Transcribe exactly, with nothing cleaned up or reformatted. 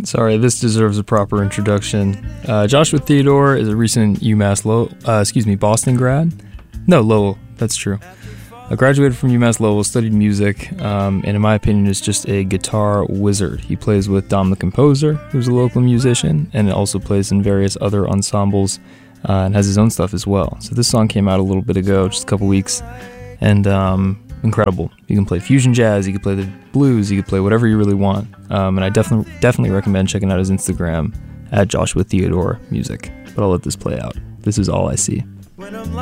Sorry, this deserves a proper introduction. Uh, Joshua Theodore is a recent UMass Lowell, uh, excuse me, Boston grad. No, Lowell, that's true. I graduated from UMass Lowell, studied music, um, and in my opinion is just a guitar wizard. He plays with Dom the Composer, who's a local musician, and also plays in various other ensembles, uh, and has his own stuff as well. So this song came out a little bit ago, just a couple weeks, and um, incredible. You can play fusion jazz, you can play the blues, you can play whatever you really want. Um, and I definitely definitely recommend checking out his Instagram at Joshua Theodore Music. But I'll let this play out. This is All I See. When I'm